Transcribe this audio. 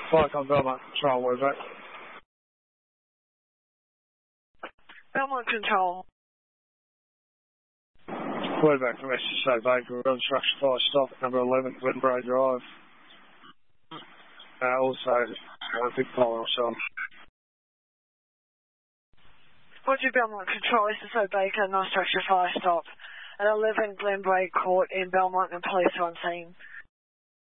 Flight on Belmont Control, where's that? Belmont Control. Word back from SSA Baker, we're on structure 5 stop, number 11, Glenbrae Drive. Also, big pole outside. Roger, Belmont Control, SSO Baker, non-structure 5 stop at 11 Glenbrae Court in Belmont, and police are on scene.